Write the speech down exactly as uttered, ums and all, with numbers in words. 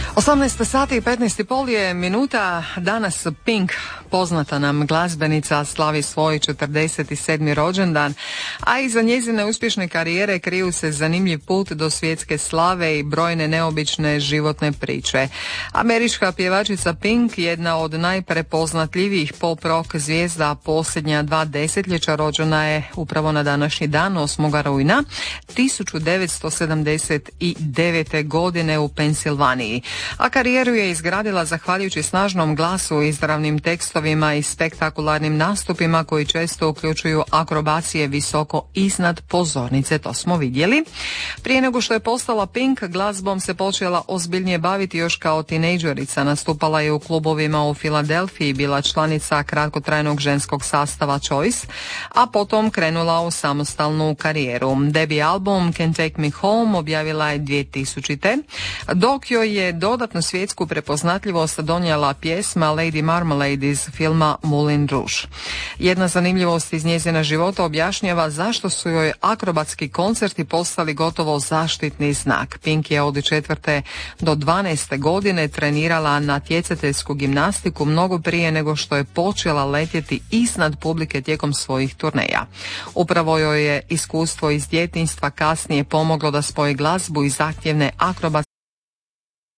osamnaest sati i petnaest i pol je minuta. Danas Pink, poznata nam glazbenica, slavi svoj četrdeset sedmi rođendan, a iza njezine uspješne karijere kriju se zanimljiv put do svjetske slave i brojne neobične životne priče. Američka pjevačica Pink, jedna od najprepoznatljivijih pop rock zvijezda posljednja dva desetljeća, rođena je upravo na današnji dan, osmog rujna tisuću devetsto sedamdeset devete. godine u Pensilvaniji. A karijeru je izgradila zahvaljujući snažnom glasu, izravnim tekstovima i spektakularnim nastupima koji često uključuju akrobacije visoko iznad pozornice, to smo vidjeli. Prije nego što je postala Pink, glazbom se počela ozbiljnije baviti još kao tinejdžerica. Nastupala je u klubovima u Filadelfiji, bila članica kratkotrajnog ženskog sastava Choice, a potom krenula u samostalnu karijeru. Debi album Can't Take Me Home objavila je dvije tisućite. Dok joj je dodatnu svjetsku prepoznatljivost donijela pjesma Lady Marmalade iz filma Moulin Rouge. Jedna zanimljivost iz njezina života objašnjava zašto su joj akrobatski koncerti postali gotovo zaštitni znak. Pink je od četvrte do dvanaeste godine trenirala natjecateljsku gimnastiku mnogo prije nego što je počela letjeti iznad publike tijekom svojih turneja. Upravo joj je iskustvo iz djetinjstva kasnije pomoglo da spoji glazbu i zahtjevne akrobatske